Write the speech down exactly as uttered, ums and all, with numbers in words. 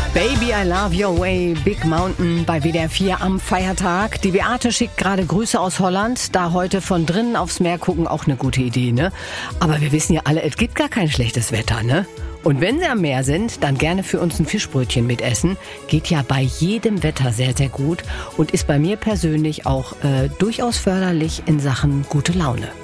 Baby, I love your way, Big Mountain bei W D R vier am Feiertag. Die Beate schickt gerade Grüße aus Holland. Da heute von drinnen aufs Meer gucken, auch eine gute Idee, ne? Aber wir wissen ja alle, es gibt gar kein schlechtes Wetter, ne? Und wenn Sie am Meer sind, dann gerne für uns ein Fischbrötchen mitessen. Geht ja bei jedem Wetter sehr, sehr gut und ist bei mir persönlich auch äh, durchaus förderlich in Sachen gute Laune.